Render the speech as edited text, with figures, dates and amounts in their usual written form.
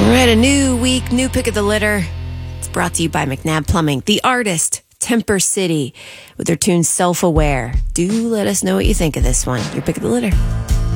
All right, a new week, new pick of the litter. It's brought to you by McNabb Plumbing. The artist, Temper City, with their tune Self-Aware. Do let us know what you think of this one. Your pick of the litter.